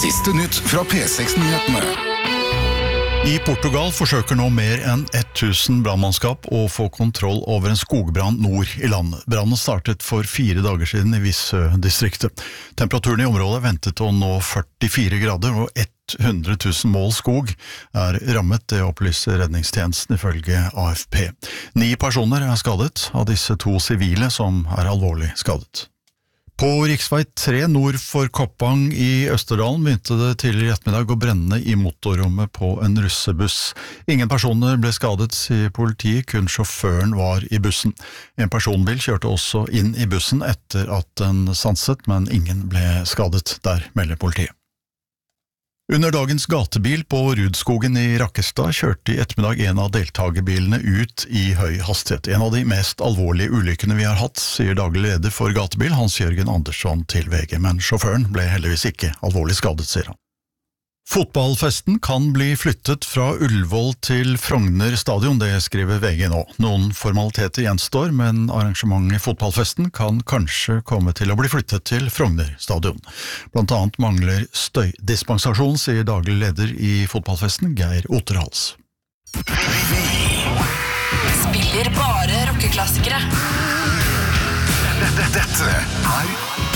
Siste nytt fra P6-nyhetene. I Portugal forsøker nå mer enn 1000 brannmannskap å få kontroll over en skogbrann nord i landet. Brannen startet for 4 dager siden i Visø-distriktet. Temperaturen i området ventet å nå 44 grader, og 100 000 mål skog er rammet, det opplyser redningstjenesten ifølge AFP. 9 personer er skadet, av disse 2 sivile som er alvorlig skadet. På riksvei 3 nord for Koppang i Østerdalen begynte det tidligere i ettermiddag å brenne i motorrommet på en russebuss. Ingen personer ble skadet, sier politiet, kun sjåføren var i bussen. En personbil kjørte også inn i bussen etter at den stanset, men ingen ble skadet, der melder politiet. Under dagens gatebil på Rudskogen i Rakkestad kjørte i ettermiddag en av deltagerbilene ut i høy hastighet. En av de mest alvorlige ulykkene vi har hatt, sier daglig leder for gatebil Hans-Jørgen Andersson til VG, men sjåføren ble heldigvis ikke alvorlig skadet, sier han. Fotballfesten kan bli flyttet fra Ullevål til Frogner stadion, det skriver VG nå. Noen formaliteter gjenstår, men arrangementet i fotballfesten kan kanskje komme til å bli flyttet til Frogner stadion. Blant annet mangler støydispensasjon, sier daglig leder i fotballfesten, Geir Oterhals. Spiller bare rockeklassikere. Dette er